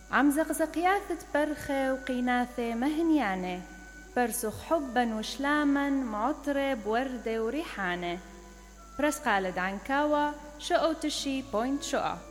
عم زقزقياثة برخة وقيناثة مهنيانة، برسخ حبا وشلاما معطرة بوردة وريحانة. برس قالد عنكاوة شقو تشي بوينت شقا.